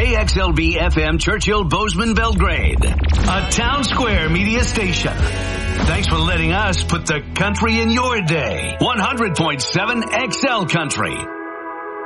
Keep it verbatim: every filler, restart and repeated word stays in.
K X L B F M Churchill Bozeman Belgrade, a Town Square media station. Thanks for letting us put the country in your day. one hundred point seven X L Country.